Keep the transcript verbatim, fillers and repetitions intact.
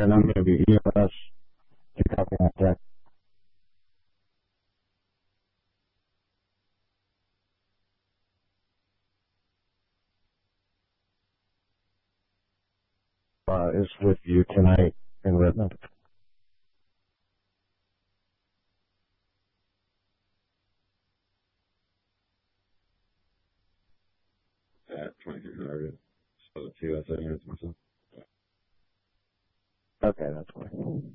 and I'm going to be E O S to copy that text. Uh, is with you tonight in Redmond. At twenty-three hundred. So the two S A units myself. Okay, that's fine.